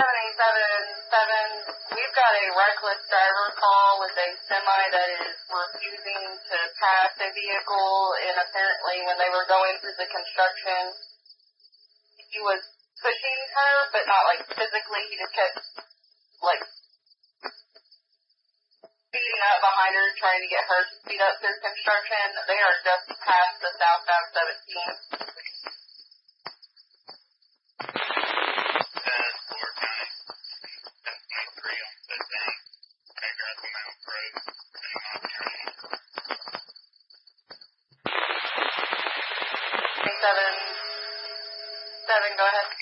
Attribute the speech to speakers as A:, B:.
A: 787, we've got a reckless driver call with a semi that is refusing to pass a vehicle, and apparently when they were going through the construction, he was pushing her, but not like physically, he just kept like speeding up behind her, trying to get her to speed up through construction. They are just past the southbound 17. Seven, go ahead.